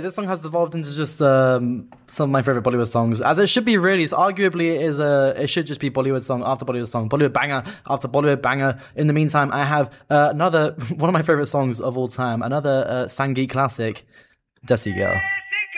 this song has devolved into just some of my favorite Bollywood songs, as it should be. Really, it's arguably it should just be Bollywood song after Bollywood song, Bollywood banger after Bollywood banger. In the meantime, I have another one of my favorite songs of all time, another Sangeet classic, Desi Girl.